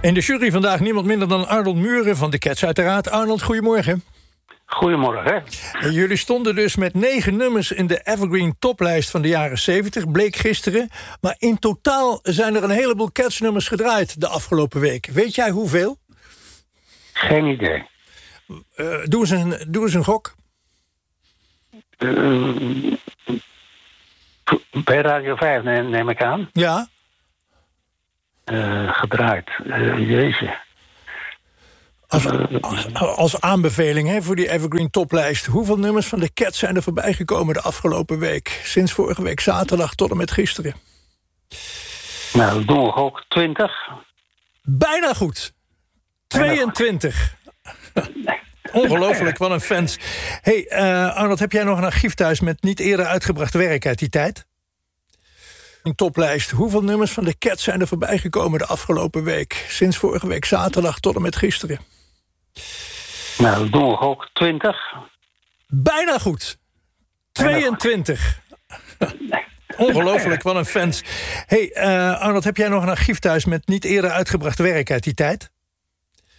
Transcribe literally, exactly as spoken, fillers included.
In de jury vandaag niemand minder dan Arnold Muren van de Cats uiteraard. Arnold, goedemorgen. Goedemorgen. En jullie stonden dus met negen nummers in de Evergreen toplijst van de jaren zeventig, bleek gisteren. Maar in totaal zijn er een heleboel Cats-nummers gedraaid de afgelopen week. Weet jij hoeveel? Geen idee. Uh, doe, eens een, doe eens een gok. Uh, bij Radio vijf neem, neem ik aan. Ja. Uh, gedraaid. Uh, jeetje. Als, als, als aanbeveling hè, voor die Evergreen toplijst. Hoeveel nummers van de Cats zijn er voorbij gekomen de afgelopen week? Sinds vorige week zaterdag tot en met gisteren. Nou, dat doen we ook twintig. Bijna goed. tweeëntwintig. Ongelooflijk, wat een fans. Hey, uh, Arnold, heb jij nog een archief thuis met niet eerder uitgebracht werk uit die tijd? Een toplijst. Hoeveel nummers van de Cats zijn er voorbij gekomen de afgelopen week? Sinds vorige week zaterdag tot en met gisteren. Nou, dat doen we ook twintig. Bijna goed. tweeëntwintig. Ongelooflijk, wat een fans. Hey, uh, Arnold, heb jij nog een archief thuis met niet eerder uitgebracht werk uit die tijd?